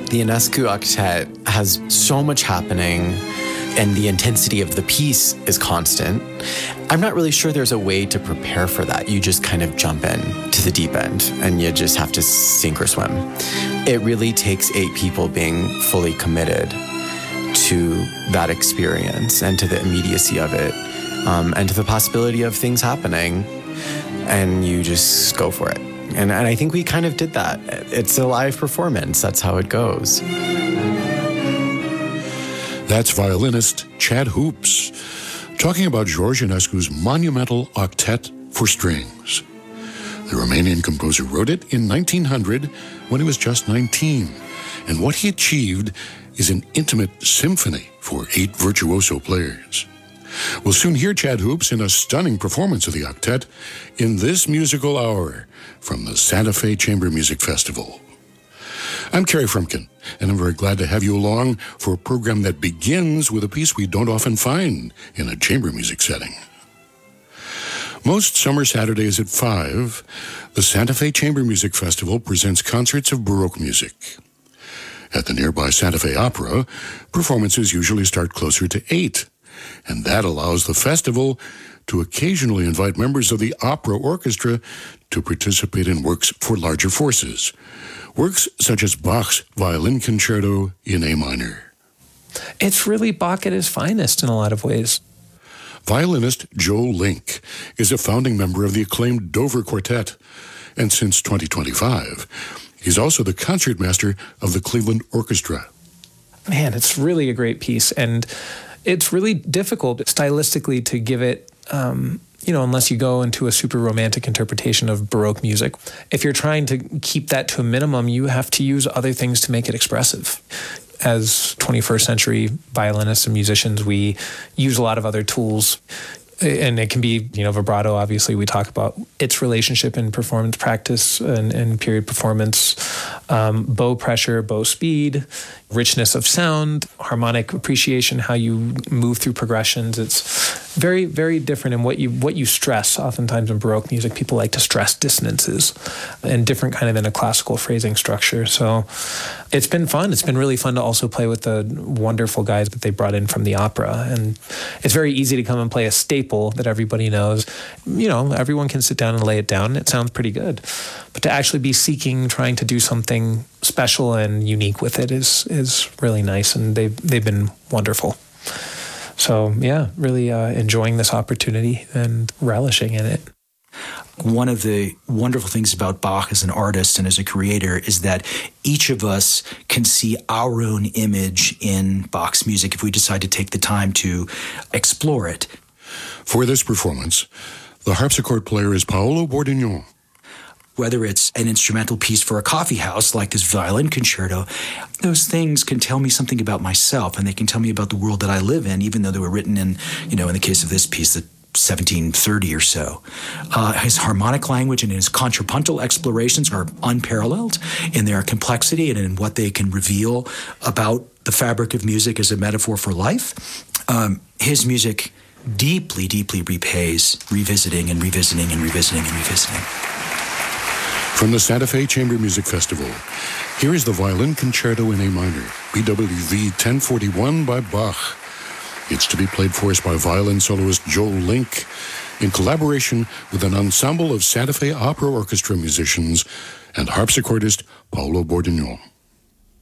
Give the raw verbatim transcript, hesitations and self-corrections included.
The Ionescu Octet has so much happening, and the intensity of the piece is constant. I'm not really sure there's a way to prepare for that. You just kind of jump in to the deep end, and you just have to sink or swim. It really takes eight people being fully committed to that experience and to the immediacy of it, um, and to the possibility of things happening, and you just go for it. And, and I think we kind of did that. It's a live performance. That's how it goes. That's violinist Chad Hoops talking about Georges Ionescu's monumental octet for strings. The Romanian composer wrote it in nineteen hundred when he was just nineteen, and what he achieved is an intimate symphony for eight virtuoso players. We'll soon hear Chad Hoops in a stunning performance of the octet in this musical hour from the Santa Fe Chamber Music Festival. I'm Kerry Frumkin, and I'm very glad to have you along for a program that begins with a piece we don't often find in a chamber music setting. Most summer Saturdays at five, the Santa Fe Chamber Music Festival presents concerts of Baroque music. At the nearby Santa Fe Opera, performances usually start closer to eight, and that allows the festival to occasionally invite members of the opera orchestra to participate in works for larger forces. Works such as Bach's Violin Concerto in A minor. It's really Bach at his finest in a lot of ways. Violinist Joe Link is a founding member of the acclaimed Dover Quartet, and since twenty twenty-five, he's also the concertmaster of the Cleveland Orchestra. Man, it's really a great piece, and it's really difficult stylistically to give it, um, you know, unless you go into a super romantic interpretation of Baroque music. If you're trying to keep that to a minimum, you have to use other things to make it expressive. As twenty-first century violinists and musicians, we use a lot of other tools. And it can be, you know, vibrato, obviously, we talk about its relationship in performance practice and, and period performance, um, bow pressure, bow speed, richness of sound, harmonic appreciation, how you move through progressions. It's very, very different in what you what you stress. Oftentimes in Baroque music, people like to stress dissonances and different kind of in a classical phrasing structure. So it's been fun. It's been really fun to also play with the wonderful guys that they brought in from the opera. And it's very easy to come and play a staple that everybody knows. You know, everyone can sit down and lay it down. It sounds pretty good. But to actually be seeking, trying to do something special and unique with it is is really nice. And they've, they've been wonderful. So, yeah, really uh, enjoying this opportunity and relishing in it. One of the wonderful things about Bach as an artist and as a creator is that each of us can see our own image in Bach's music if we decide to take the time to explore it. For this performance, the harpsichord player is Paolo Bordignon. Whether it's an instrumental piece for a coffee house like this violin concerto, those things can tell me something about myself, and they can tell me about the world that I live in, even though they were written in, you know, in the case of this piece, the seventeen thirty or so. Uh, his harmonic language and his contrapuntal explorations are unparalleled in their complexity and in what they can reveal about the fabric of music as a metaphor for life. Um, his music deeply, deeply repays revisiting and revisiting and revisiting and revisiting. From the Santa Fe Chamber Music Festival, here is the Violin Concerto in A minor, B W V ten forty-one by Bach. It's to be played for us by violin soloist Joe Link in collaboration with an ensemble of Santa Fe Opera Orchestra musicians and harpsichordist Paolo Bordignon.